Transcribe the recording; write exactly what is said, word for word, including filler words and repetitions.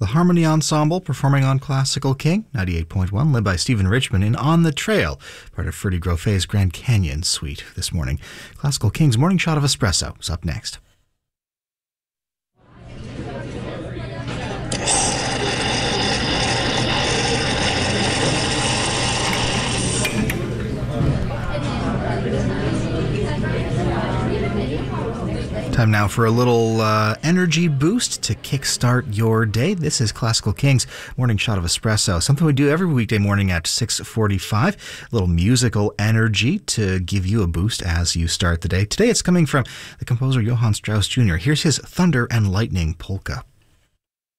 The Harmony Ensemble performing on Classical King ninety-eight point one, led by Stephen Richman in On the Trail, part of Ferdy Groffet's Grand Canyon Suite this morning. Classical King's Morning Shot of Espresso is up next. Time now for a little uh, energy boost to kickstart your day. This is Classical King's Morning Shot of Espresso, something we do every weekday morning at six forty-five. A little musical energy to give you a boost as you start the day. Today it's coming from the composer Johann Strauss Junior Here's his Thunder and Lightning Polka.